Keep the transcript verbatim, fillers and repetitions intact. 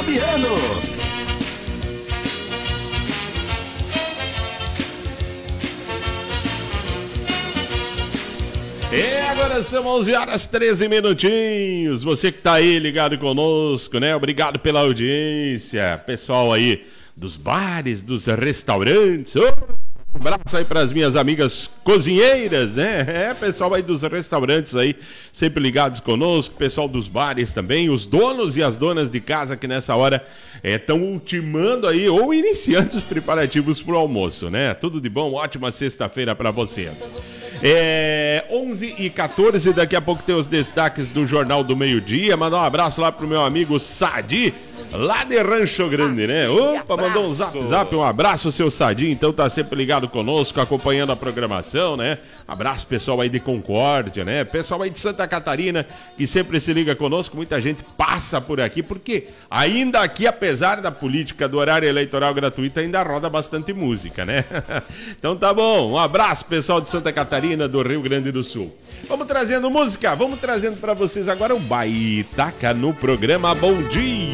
Fabiano. E agora são onze horas, treze minutinhos. Você que tá aí ligado conosco, né? Obrigado pela audiência. Pessoal aí dos bares, dos restaurantes. Oh, um abraço aí para as minhas amigas cozinheiras, né? É, pessoal aí dos restaurantes aí, sempre ligados conosco. Pessoal dos bares também. Os donos e as donas de casa que nessa hora estão é, ultimando aí ou iniciando os preparativos pro almoço, né? Tudo de bom, ótima sexta-feira para vocês. É onze e quatorze, daqui a pouco tem os destaques do Jornal do Meio-Dia. Mandar um abraço lá pro meu amigo Sadi, lá de Rancho Grande, né? Opa, mandou um zap zap, um abraço, seu Sadi, então tá sempre ligado conosco, acompanhando a programação, né? Abraço pessoal aí de Concórdia, né? Pessoal aí de Santa Catarina, que sempre se liga conosco, muita gente passa por aqui, porque ainda aqui, apesar da política do horário eleitoral gratuito, ainda roda bastante música, né? Então tá bom, um abraço pessoal de Santa Catarina, do Rio Grande do Sul. Vamos trazendo música, vamos trazendo pra vocês agora o Baitaca no programa Bom Dia.